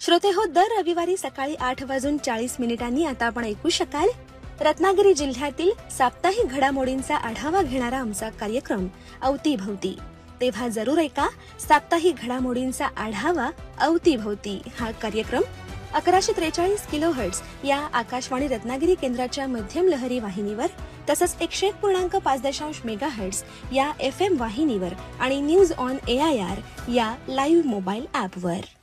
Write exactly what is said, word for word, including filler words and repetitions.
श्रोते हो, दर रविवारी सकाळी आठ वाजून चाळीस मिनिटांनी आता आपण ऐकू शकाल रत्नागिरी जिल्ह्यातील साप्ताहिक घडामोडींचा आढावा घेणारा आमचा कार्यक्रम अवतीभवती. तेव्हा जरूर ऐका साप्ताहिक घडामोडींचा आढावा अवतीभवती हा कार्यक्रम अकराशे त्रेचाळीस किलो हर्ट्स या आकाशवाणी रत्नागिरी केंद्राच्या मध्यम लहरी वाहिनीवर, तसंच एकशे एक पूर्णांक पाच दशांश मेगा हर्ट्स या एफ एम वाहिनीवर आणि news on A I R या लाईव्ह मोबाईल ॲपवर.